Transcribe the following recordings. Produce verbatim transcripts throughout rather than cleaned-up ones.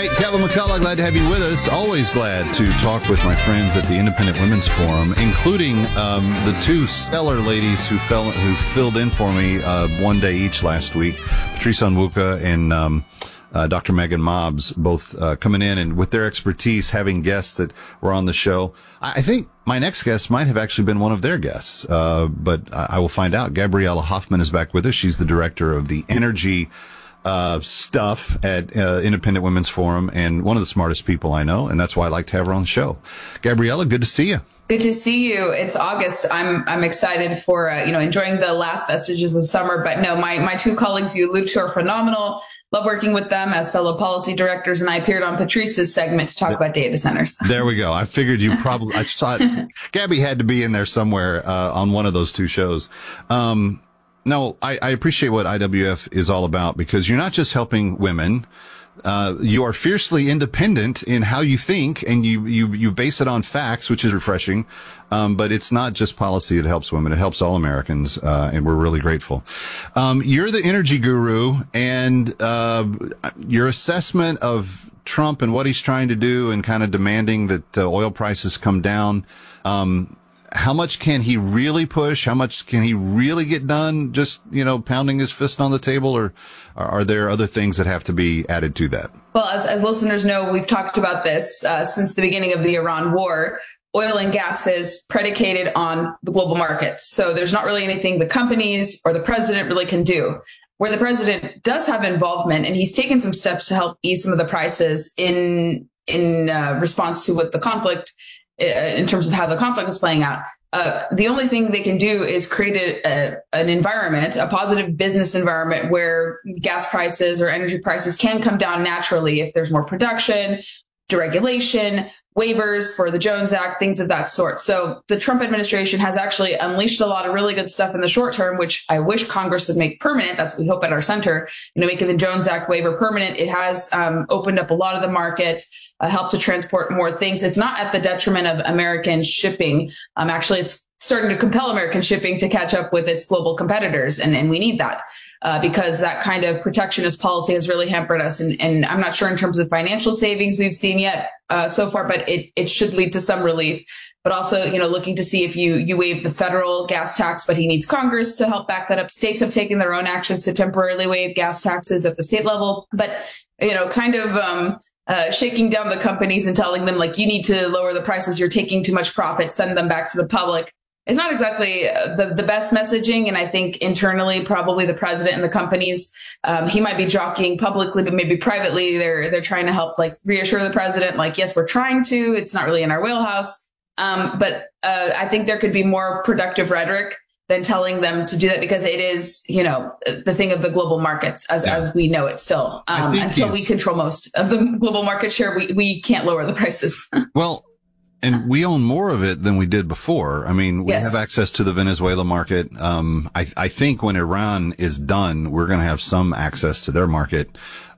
right, Kevin McCullough, glad to have you with us. Always glad to talk with my friends at the Independent Women's Forum, including um, the two stellar ladies who fell, who filled in for me uh, one day each last week, Patrice Onwuka and um, uh, Doctor Megan Mobbs, both uh, coming in and with their expertise, having guests that were on the show. I think my next guest might have actually been one of their guests, uh, but I will find out. Gabriella Hoffman is back with us. She's the director of the energy uh stuff at uh, Independent Women's Forum, and one of the smartest people I know, and that's why I like to have her on the show. Gabriella, good to see you. Good to see you. It's August. I'm I'm excited for uh, you know enjoying the last vestiges of summer. But no, my my two colleagues you allude to are phenomenal. Love working with them as fellow policy directors, and I appeared on Patrice's segment to talk about data centers. There we go. I figured you probably I saw it. Gabby had to be in there somewhere uh, on one of those two shows. Um, No, I, I appreciate what I W F is all about, because you're not just helping women. Uh, you are fiercely independent in how you think, and you, you, you base it on facts, which is refreshing. Um, but it's not just policy that helps women. It helps all Americans. Uh, and we're really grateful. Um, you're the energy guru, and, uh, your assessment of Trump and what he's trying to do and kind of demanding that uh, oil prices come down. Um, How much can he really push? How much can he really get done? Just, you know, pounding his fist on the table, or are there other things that have to be added to that? Well, as, as listeners know, we've talked about this uh, since the beginning of the Iran war. Oil and gas is predicated on the global markets. So there's not really anything the companies or the president really can do. Where the president does have involvement, and he's taken some steps to help ease some of the prices in, in uh, response to what the conflict in terms of how the conflict is playing out. Uh, the only thing they can do is create a, a, an environment, a positive business environment where gas prices or energy prices can come down naturally if there's more production, deregulation, waivers for the Jones Act, things of that sort. So the Trump administration has actually unleashed a lot of really good stuff in the short term, which I wish Congress would make permanent. That's what we hope at our center, you know, making the Jones Act waiver permanent. It has um, opened up a lot of the market, uh, helped to transport more things. It's not at the detriment of American shipping. Um, actually, it's starting to compel American shipping to catch up with its global competitors. And, and we need that. Uh, because that kind of protectionist policy has really hampered us. And, and I'm not sure in terms of financial savings we've seen yet uh, so far, but it, it should lead to some relief. But also, you know, looking to see if you, you waive the federal gas tax, but he needs Congress to help back that up. States have taken their own actions to temporarily waive gas taxes at the state level. But, you know, kind of um, uh, shaking down the companies and telling them, like, you need to lower the prices. You're taking too much profit. Send them back to the public. It's not exactly the, the best messaging. And I think internally, probably the president and the companies, um, he might be jockeying publicly, but maybe privately, they're, they're trying to help, like, reassure the president, like, yes, we're trying to, it's not really in our wheelhouse. Um, but, uh, I think there could be more productive rhetoric than telling them to do that, because it is, you know, the thing of the global markets as, yeah. as we know it still. Um, until we control most of the global market share, we, we can't lower the prices. Well, and we own more of it than we did before. I mean, we yes. have access to the Venezuela market. Um, I, I think when Iran is done, we're going to have some access to their market.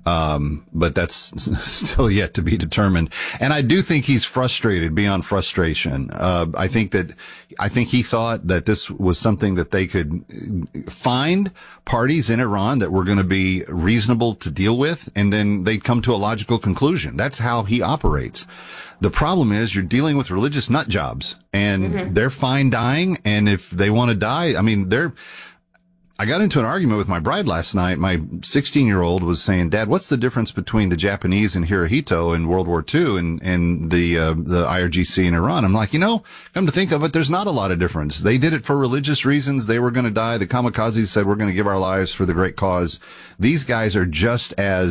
Um, but that's still yet to be determined. And I do think he's frustrated beyond frustration. Uh, I think that, I think he thought that this was something that they could find parties in Iran that were going to be reasonable to deal with, and then they'd come to a logical conclusion. That's how he operates. The problem is you're dealing with religious nut jobs, and mm-hmm. they're fine dying. And if they want to die, I mean, they're, I got into an argument with my bride last night. My sixteen year old was saying, Dad, what's the difference between the Japanese and Hirohito in World War Two and, and the, uh, the I R G C in Iran? I'm like, you know, come to think of it, there's not a lot of difference. They did it for religious reasons. They were going to die. The kamikazes said, we're going to give our lives for the great cause. These guys are just as